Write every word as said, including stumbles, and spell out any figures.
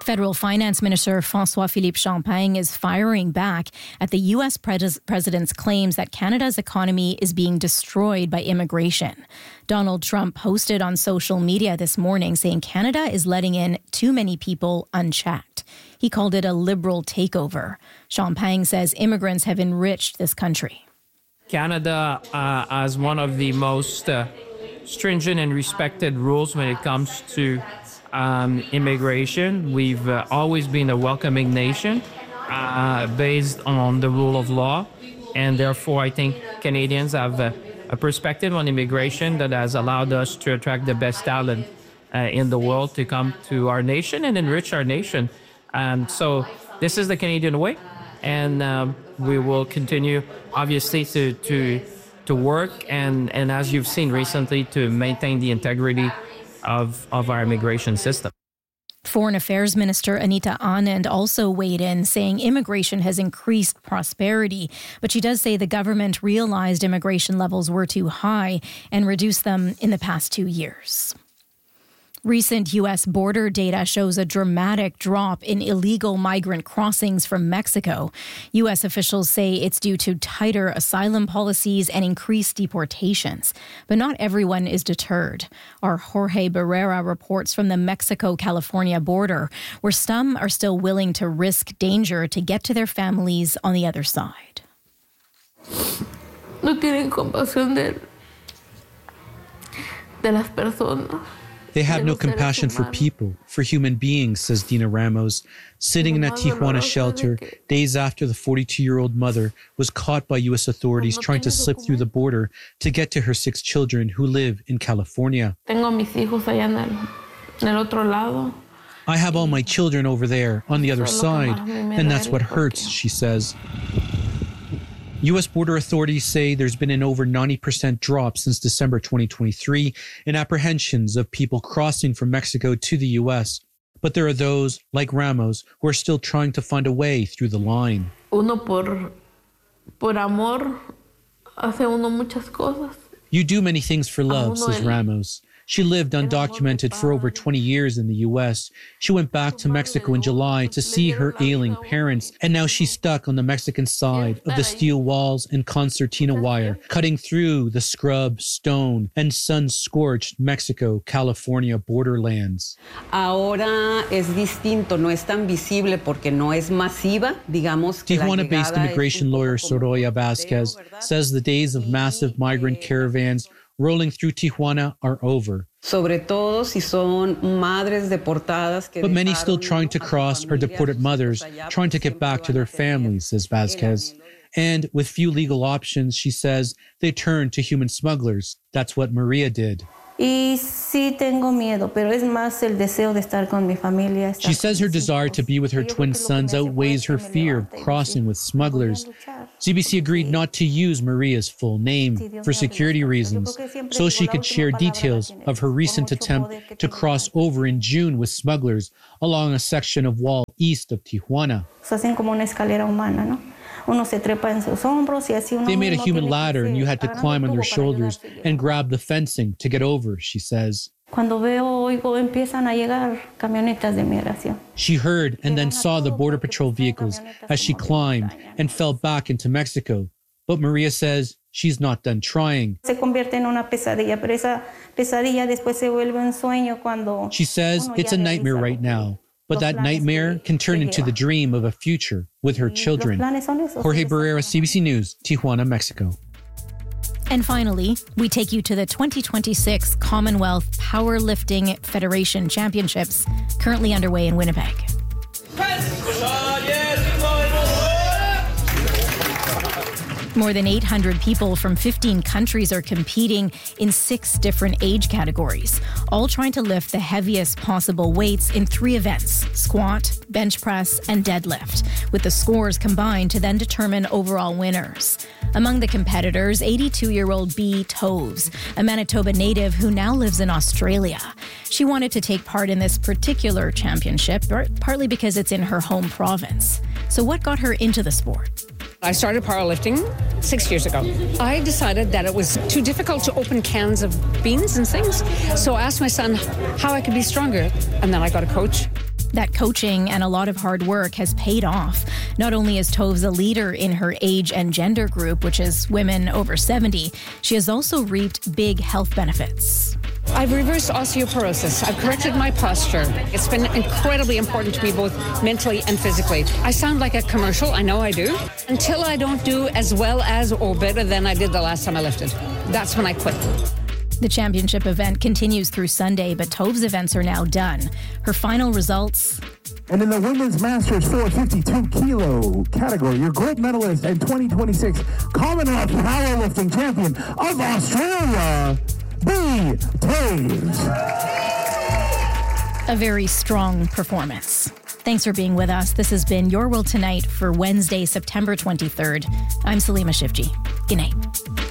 Federal Finance Minister François-Philippe Champagne is firing back at the U S pres- president's claims that Canada's economy is being destroyed by immigration. Donald Trump posted on social media this morning saying Canada is letting in too many people unchecked. He called it a liberal takeover. Champagne says immigrants have enriched this country. Canada uh, has one of the most uh, stringent and respected rules when it comes to Um, immigration. We've uh, always been a welcoming nation uh, based on the rule of law. And therefore, I think Canadians have a, a perspective on immigration that has allowed us to attract the best talent uh, in the world to come to our nation and enrich our nation. Um, so this is the Canadian way. And um, we will continue, obviously, to to to work and, and, as you've seen recently, to maintain the integrity Of, of our immigration system. Foreign Affairs Minister Anita Anand also weighed in, saying immigration has increased prosperity, but she does say the government realized immigration levels were too high and reduced them in the past two years. Recent U S border data shows a dramatic drop in illegal migrant crossings from Mexico. U S officials say it's due to tighter asylum policies and increased deportations. But not everyone is deterred. Our Jorge Barrera reports from the Mexico-California border, where some are still willing to risk danger to get to their families on the other side. No tienen compasión de, de las personas. They have no compassion for people, for human beings, says Dina Ramos, sitting in a Tijuana shelter days after the forty-two-year-old mother was caught by U S authorities trying to slip through the border to get to her six children who live in California. Tengo mis hijos allá en el, en el otro lado. I have all my children over there on the other side, and that's what hurts, she says. U S border authorities say there's been an over ninety percent drop since December twenty twenty-three in apprehensions of people crossing from Mexico to the U S. But there are those, like Ramos, who are still trying to find a way through the line. Uno por, por amor hace uno muchas cosas. You do many things for love, says Ramos. She lived undocumented for over twenty years in the U S. She went back to Mexico in July to see her ailing parents, and now she's stuck on the Mexican side of the steel walls and concertina wire, cutting through the scrub, stone, and sun-scorched Mexico-California borderlands. Ahora es distinto, no es tan visible porque no es masiva, digamos. Tijuana-based immigration lawyer Soroya Vasquez says the days of massive migrant caravans rolling through Tijuana are over. Sobre todo si son madres deportadas que but many still trying to cross are deported mothers trying to get back to their families, says Vasquez. And with few legal options, she says, they turn to human smugglers. That's what Maria did. Y sí tengo miedo, pero es más el deseo de estar con mi familia. She says her desire to be with her twin sons outweighs her fear of crossing with smugglers. C B C agreed not to use Maria's full name for security reasons, so she could share details of her recent attempt to cross over in June with smugglers along a section of wall east of Tijuana. Hacen como una escalera humana, ¿no? They made a human ladder and you had to climb on their shoulders and grab the fencing to get over, she says. She heard and then saw the Border Patrol vehicles as she climbed and fell back into Mexico. But Maria says she's not done trying. She says it's a nightmare right now. But that nightmare can turn into the dream of a future with her children. Jorge Barrera, C B C News, Tijuana, Mexico. And finally, we take you to the twenty twenty-six Commonwealth Powerlifting Federation Championships, currently underway in Winnipeg. More than eight hundred people from fifteen countries are competing in six different age categories, all trying to lift the heaviest possible weights in three events: squat, bench press, and deadlift, with the scores combined to then determine overall winners. Among the competitors, eighty-two-year-old Bea Toves, a Manitoba native who now lives in Australia. She wanted to take part in this particular championship, partly because it's in her home province. So what got her into the sport? I started powerlifting six years ago. I decided that it was too difficult to open cans of beans and things. So I asked my son how I could be stronger. And then I got a coach. That coaching and a lot of hard work has paid off. Not only is Toves a leader in her age and gender group, which is women over seventy, she has also reaped big health benefits. I've reversed osteoporosis. I've corrected my posture. It's been incredibly important to me both mentally and physically. I sound like a commercial, I know I do, until I don't do as well as or better than I did the last time I lifted. That's when I quit. The championship event continues through Sunday, but Toves' events are now done. Her final results... And in the women's Masters four fifty-two kilo category, your gold medalist and twenty twenty-six Commonwealth powerlifting champion of Australia, B. Toves. A very strong performance. Thanks for being with us. This has been Your World Tonight for Wednesday, September twenty-third. I'm Salima Shivji. Good night.